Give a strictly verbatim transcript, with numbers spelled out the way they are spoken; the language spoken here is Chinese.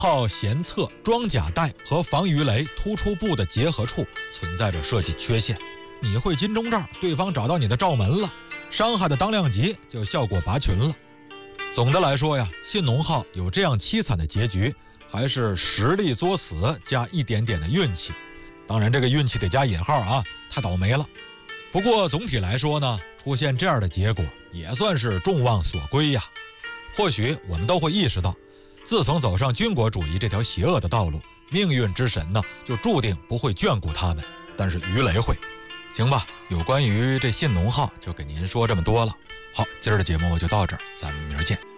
号舷侧装甲带和防鱼雷突出部的结合处存在着设计缺陷。你会金钟罩，对方找到你的罩门了，伤害的当量级就效果拔群了。总的来说呀，信浓号有这样凄惨的结局，还是实力作死加一点点的运气。当然这个运气得加引号啊，太倒霉了。不过总体来说呢，出现这样的结果也算是众望所归呀。或许我们都会意识到，自从走上军国主义这条邪恶的道路，命运之神呢就注定不会眷顾他们，但是鱼雷会。行吧，有关于这信浓号就给您说这么多了。好，今儿的节目就到这儿，咱们明儿见。